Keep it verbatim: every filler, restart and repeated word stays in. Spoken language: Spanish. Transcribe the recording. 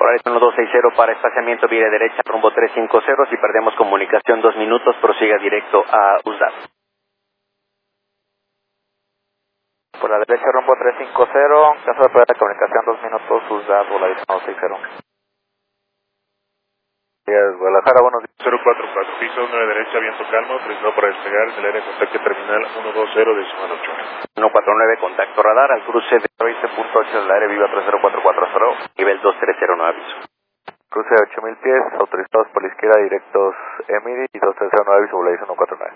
Horizon uno dos seis cero para espaciamiento vía derecha, rumbo trescientos cincuenta. Si perdemos comunicación dos minutos, prosiga directo a U S D A T. Por la derecha, rumbo trescientos cincuenta, caso de pérdida de comunicación dos minutos, U S D A T, Horizon uno dos seis cero. Guadalajara, buenos días. cero cuatro cuatro, piso uno de derecha, viento calmo, presionado para despegar, del área de contacto terminal uno dos cero, decimal ocho. uno cuatro nueve, contacto radar, al cruce de veinte punto ocho del área viva tres cero cuatro cuatro cero, nivel dos tres cero, no aviso. Cruce de ocho mil pies, autorizados por la izquierda, directos Emiri y dos tres cero, no aviso, Horizon uno cuatro nueve.